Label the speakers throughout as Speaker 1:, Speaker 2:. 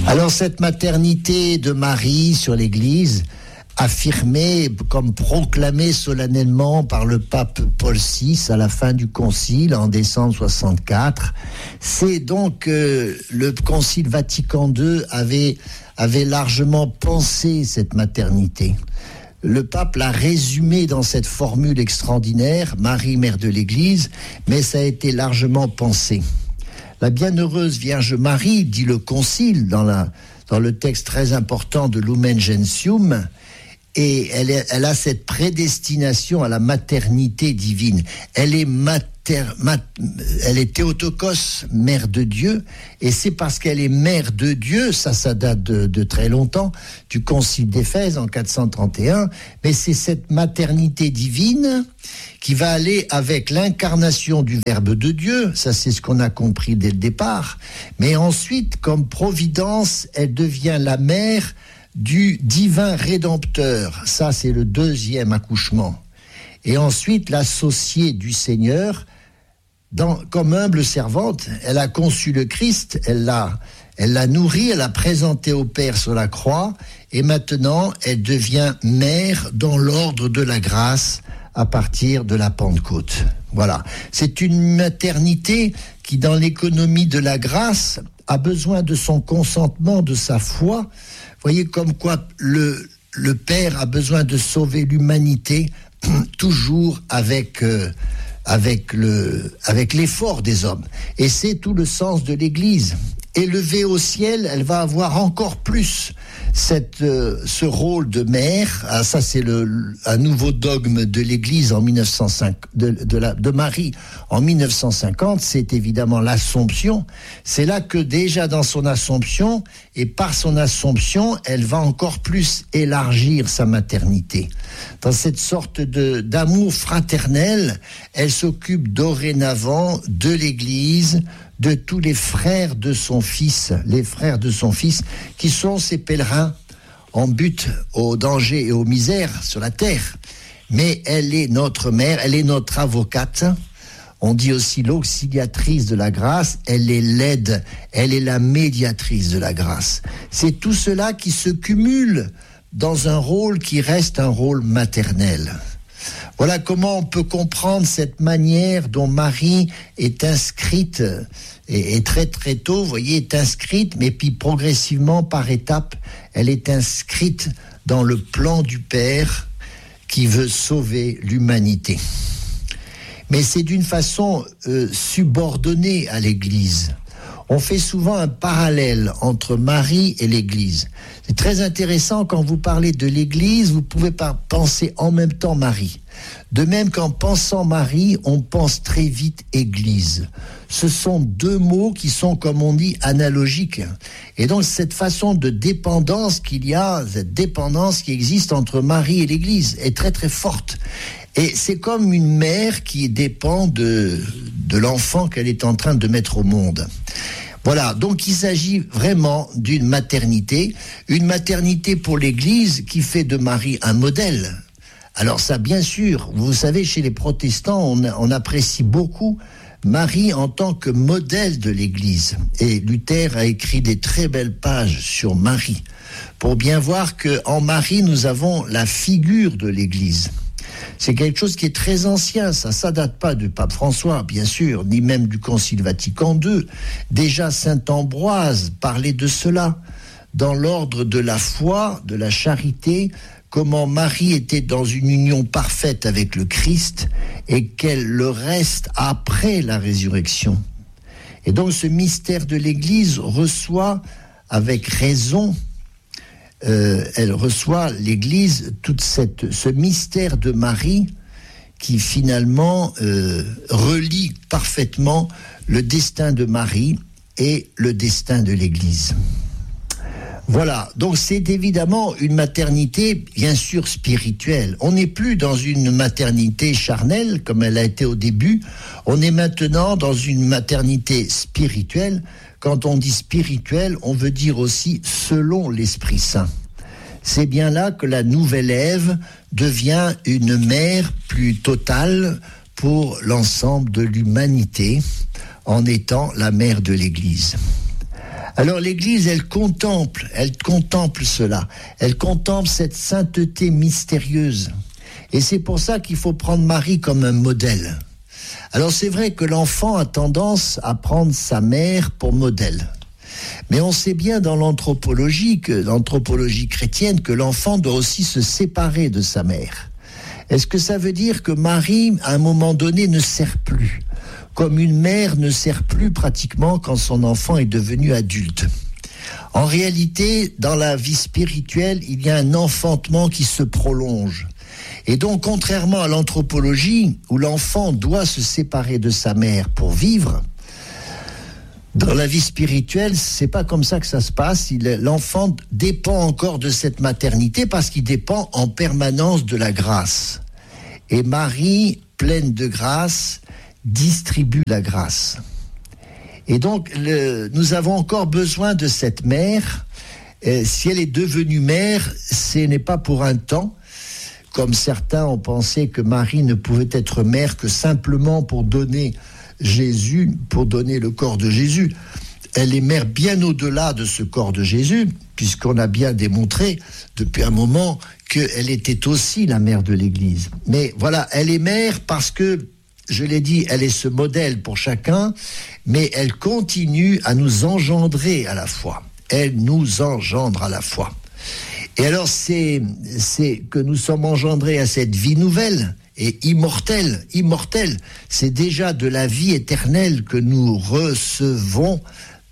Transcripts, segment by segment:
Speaker 1: Alors cette maternité de Marie sur l'Église, affirmée comme proclamée solennellement par le pape Paul VI à la fin du concile en décembre 64, c'est donc le concile Vatican II avait largement pensé cette maternité. Le pape l'a résumé dans cette formule extraordinaire, Marie, mère de l'Église, mais ça a été largement pensé. La bienheureuse Vierge Marie, dit le Concile dans le texte très important de Lumen Gentium, et elle a cette prédestination à la maternité divine. Elle est Théotokos, mère de Dieu, et c'est parce qu'elle est mère de Dieu, ça date de très longtemps, du Concile d'Éphèse en 431, mais c'est cette maternité divine qui va aller avec l'incarnation du Verbe de Dieu, ça c'est ce qu'on a compris dès le départ, mais ensuite, comme providence, elle devient la mère du divin rédempteur, ça c'est le deuxième accouchement. Et ensuite, l'associée du Seigneur, comme humble servante, elle a conçu le Christ, elle l'a nourri, elle l'a présenté au Père sur la croix, et maintenant, elle devient mère dans l'ordre de la grâce à partir de la Pentecôte. Voilà. C'est une maternité qui, dans l'économie de la grâce, a besoin de son consentement, de sa foi. Vous voyez comme quoi le Père a besoin de sauver l'humanité toujours avec l'effort des hommes. Et c'est tout le sens de l'Église. Élevée au ciel, elle va avoir encore plus ce rôle de mère. Ah, ça, c'est un nouveau dogme de l'Église en 1905, de Marie en 1950. C'est évidemment l'Assomption. C'est là que déjà dans son Assomption et par son Assomption, elle va encore plus élargir sa maternité. Dans cette sorte d'amour fraternel, elle s'occupe dorénavant de l'Église, de tous les frères de son fils, qui sont ces pèlerins en butte au danger et aux misères sur la terre. Mais elle est notre mère, elle est notre avocate. On dit aussi l'auxiliatrice de la grâce, elle est l'aide, elle est la médiatrice de la grâce. C'est tout cela qui se cumule dans un rôle qui reste un rôle maternel. Voilà comment on peut comprendre cette manière dont Marie est inscrite, et très très tôt, vous voyez, est inscrite, mais puis progressivement, par étapes, elle est inscrite dans le plan du Père qui veut sauver l'humanité. Mais c'est d'une façon subordonnée à l'Église. On fait souvent un parallèle entre Marie et l'Église. C'est très intéressant, quand vous parlez de l'Église, vous pouvez pas penser en même temps Marie. De même qu'en pensant Marie, on pense très vite Église. Ce sont deux mots qui sont, comme on dit, analogiques. Et donc cette façon de dépendance qu'il y a, cette dépendance qui existe entre Marie et l'Église est très très forte. Et c'est comme une mère qui dépend de l'enfant qu'elle est en train de mettre au monde. Voilà, donc il s'agit vraiment d'une maternité, une maternité pour l'Église qui fait de Marie un modèle. Alors ça, bien sûr, vous savez, chez les protestants, on apprécie beaucoup Marie en tant que modèle de l'Église. Et Luther a écrit des très belles pages sur Marie, pour bien voir qu'en Marie, nous avons la figure de l'Église. C'est quelque chose qui est très ancien, ça date pas du pape François, bien sûr, ni même du Concile Vatican II. Déjà saint Ambroise parlait de cela, dans l'ordre de la foi, de la charité, comment Marie était dans une union parfaite avec le Christ et qu'elle le reste après la résurrection. Et donc ce mystère de l'Église reçoit avec raison, elle reçoit l'Église ce mystère de Marie qui finalement relie parfaitement le destin de Marie et le destin de l'Église. Voilà, donc c'est évidemment une maternité bien sûr spirituelle. On n'est plus dans une maternité charnelle comme elle a été au début, on est maintenant dans une maternité spirituelle. Quand on dit spirituel, on veut dire aussi selon l'Esprit Saint. C'est bien là que la nouvelle Ève devient une mère plus totale pour l'ensemble de l'humanité, en étant la mère de l'Église. Alors l'Église, elle contemple cela. Elle contemple cette sainteté mystérieuse. Et c'est pour ça qu'il faut prendre Marie comme un modèle. Alors c'est vrai que l'enfant a tendance à prendre sa mère pour modèle. Mais on sait bien dans l'anthropologie chrétienne, que l'enfant doit aussi se séparer de sa mère. Est-ce que ça veut dire que Marie, à un moment donné, ne sert plus ? Comme une mère ne sert plus pratiquement quand son enfant est devenu adulte. En réalité, dans la vie spirituelle, il y a un enfantement qui se prolonge. Et donc, contrairement à l'anthropologie, où l'enfant doit se séparer de sa mère pour vivre, dans la vie spirituelle, c'est pas comme ça que ça se passe. L'enfant dépend encore de cette maternité parce qu'il dépend en permanence de la grâce. Et Marie, pleine de grâce, distribue la grâce. Et donc, nous avons encore besoin de cette mère. Si elle est devenue mère, ce n'est pas pour un temps, comme certains ont pensé que Marie ne pouvait être mère que simplement pour donner Jésus, pour donner le corps de Jésus. Elle est mère bien au-delà de ce corps de Jésus, puisqu'on a bien démontré depuis un moment qu'elle était aussi la mère de l'Église. Mais voilà, elle est mère parce que, je l'ai dit, elle est ce modèle pour chacun, mais elle continue à nous engendrer à la fois. Elle nous engendre à la fois. Et alors, c'est que nous sommes engendrés à cette vie nouvelle et immortelle. C'est déjà de la vie éternelle que nous recevons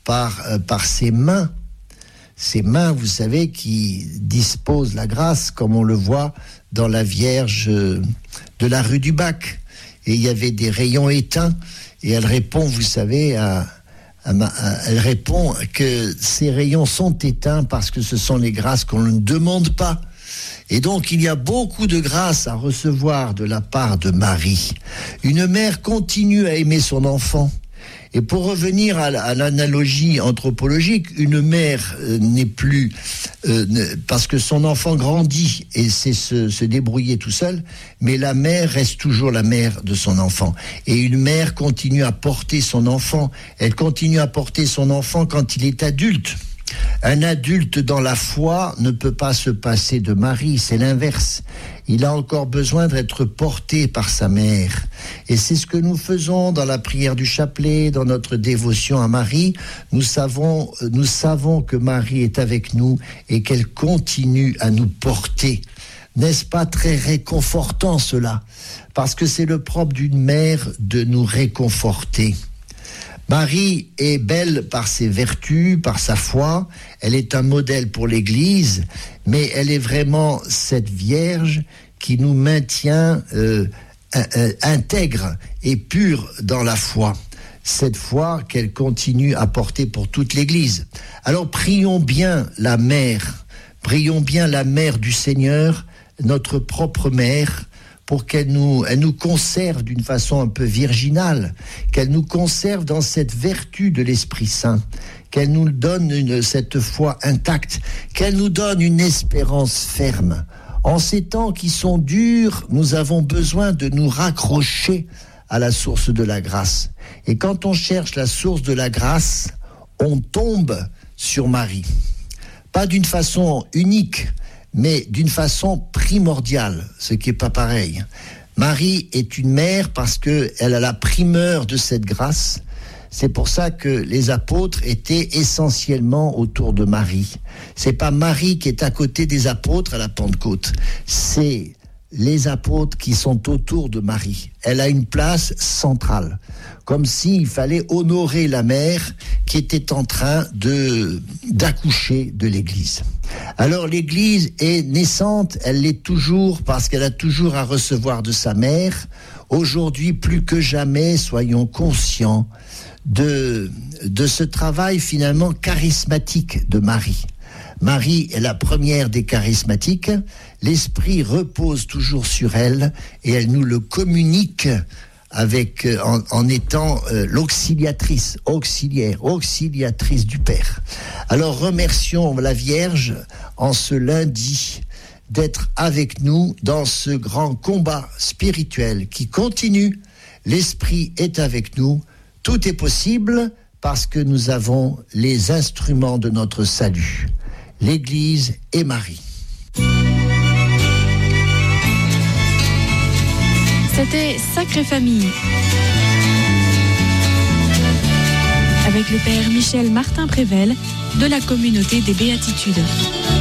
Speaker 1: par ses mains. Ces mains, vous savez, qui disposent la grâce, comme on le voit dans la Vierge de la rue du Bac. Et il y avait des rayons éteints, et elle répond, vous savez, elle répond que ces rayons sont éteints parce que ce sont les grâces qu'on ne demande pas. Et donc, il y a beaucoup de grâces à recevoir de la part de Marie. Une mère continue à aimer son enfant. Et pour revenir à l'analogie anthropologique, une mère n'est plus... parce que son enfant grandit et sait se débrouiller tout seul, mais la mère reste toujours la mère de son enfant. Et une mère continue à porter son enfant. Elle continue à porter son enfant quand il est adulte. Un adulte dans la foi ne peut pas se passer de Marie, c'est l'inverse. Il a encore besoin d'être porté par sa mère. Et c'est ce que nous faisons dans la prière du chapelet, dans notre dévotion à Marie. Nous savons que Marie est avec nous et qu'elle continue à nous porter. N'est-ce pas très réconfortant cela ? Parce que c'est le propre d'une mère de nous réconforter. Marie est belle par ses vertus, par sa foi. Elle est un modèle pour l'Église, mais elle est vraiment cette Vierge qui nous maintient intègre et pure dans la foi. Cette foi qu'elle continue à porter pour toute l'Église. Alors prions bien la mère du Seigneur, notre propre mère, pour qu'elle nous conserve d'une façon un peu virginale, qu'elle nous conserve dans cette vertu de l'Esprit Saint, qu'elle nous donne cette foi intacte, qu'elle nous donne une espérance ferme. En ces temps qui sont durs, nous avons besoin de nous raccrocher à la source de la grâce. Et quand on cherche la source de la grâce, on tombe sur Marie. Pas d'une façon unique, mais d'une façon primordiale, ce qui n'est pas pareil. Marie est une mère parce qu'elle a la primeur de cette grâce. C'est pour ça que les apôtres étaient essentiellement autour de Marie. C'est pas Marie qui est à côté des apôtres à la Pentecôte. C'est les apôtres qui sont autour de Marie. Elle a une place centrale. Comme s'il fallait honorer la mère qui était en train d'accoucher de l'Église. Alors l'Église est naissante, elle l'est toujours parce qu'elle a toujours à recevoir de sa mère. Aujourd'hui, plus que jamais, soyons conscients de ce travail finalement charismatique de Marie. Marie est la première des charismatiques. L'Esprit repose toujours sur elle et elle nous le communique en étant l'auxiliatrice du Père. Alors remercions la Vierge en ce lundi d'être avec nous dans ce grand combat spirituel qui continue. L'Esprit est avec nous. Tout est possible parce que nous avons les instruments de notre salut, l'Église et Marie.
Speaker 2: C'était Sacrée Famille, avec le Père Michel Martin-Prével de la Communauté des Béatitudes.